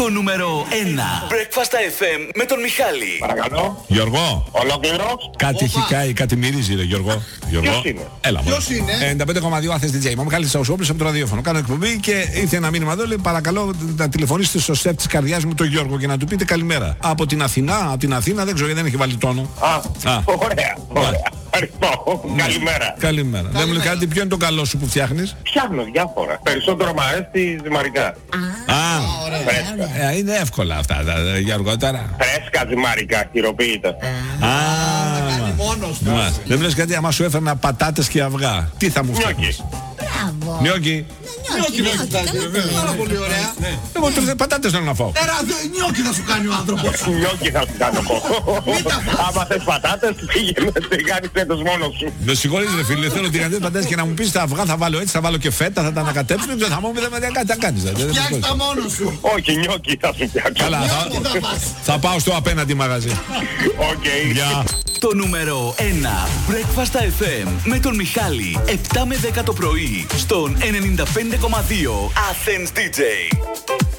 Το νούμερο 1. Breakfast FM με τον Μιχάλη. Παρακαλώ. Γιώργο. Ολόκληρος. Κάτι έχει κάει, κάτι μυρίζει, ρε Γιώργο. Ποιος είναι? Έλα, Ποιος είναι? 95,2 Άθες DJ. Είμαι ο Μιχάλης Σαουσόπουλος από το ραδιόφωνο. Κάνω εκπομπή και ήρθε ένα μήνυμα εδώ. Λέει, παρακαλώ να τηλεφωνήσετε στο σεφ της καρδιάς μου, τον Γιώργο, και να του πείτε καλημέρα. Από την Αθηνά, δεν ξέρω γιατί δεν έχει βάλει τόνο. Ωραία. Ευχαριστώ. Καλημέρα. Καλημέρα. Δεν μου λέει κάτι, ποιο είναι το καλό σου που φτιάχνεις? Φτιάχνω διάφορα. Περισσότερο μου αρέσει τη ζυμαρικά. Φρέσκα. Είναι εύκολα αυτά, Γιώργο, τώρα. Φρέσκα ζυμαρικά, χειροποίητα. Κάνει μόνος του. Δεν μου λες κάτι, άμα σου έφερνα πατάτες και αυγά, τι θα μου φτιάχνεις? Νιόκι. Νιόκι θα σου κάνει. Πάρα πολύ ωραία. Εγώ τώρα πατάτες θέλω να φάω. Νιόκι θα σου κάνει ο άνθρωπος. Νιόκι θα σου κάνω εγώ. Άμα θες πατάτες, πήγαινε και κάνεις έτος μόνος σου. Με συγχωρείς ρε φίλε, θέλω τηγανιτές πατάτες και να μου πεις τα αυγά θα βάλω έτσι, θα βάλω και φέτα, θα τα ανακατέψουν και θα μου πεις κάτι θα κάνεις. Φτιάξ' τα μόνος σου. Όχι, νιόκι θα σου φτιάξω. Καλά, θα πάω στο απέναντι μαγαζί. Οκ. Το νούμερο 1. Breakfast FM με τον Μιχάλη. 7 με 10 το πρωί στον 95,2 Athens DJ.